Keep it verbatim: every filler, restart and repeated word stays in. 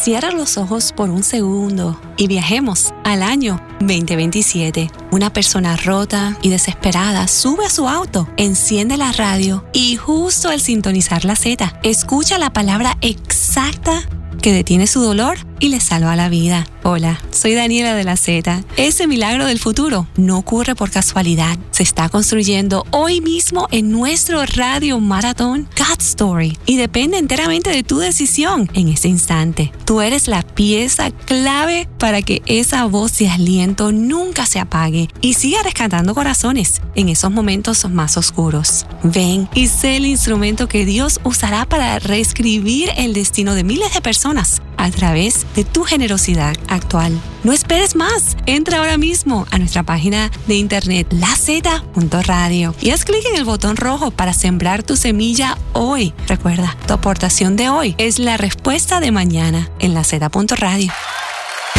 Cierra los ojos por un segundo y viajemos al año veinte veintisiete. Una persona rota y desesperada sube a su auto, enciende la radio y justo al sintonizar la Z, escucha la palabra exacta que detiene su dolor y le salva la vida. Hola, soy Daniela de la Z. Ese milagro del futuro no ocurre por casualidad. Se está construyendo hoy mismo en nuestro radio maratón God Story y depende enteramente de tu decisión en ese instante. Tú eres la pieza clave para que esa voz de aliento nunca se apague y siga rescatando corazones en esos momentos más oscuros. Ven y sé el instrumento que Dios usará para reescribir el destino de miles de personas a través de tu generosidad actual. No esperes más. Entra ahora mismo a nuestra página de internet la zeta punto radio y haz clic en el botón rojo para sembrar tu semilla hoy. Recuerda, tu aportación de hoy es la respuesta de mañana en la zeta punto radio.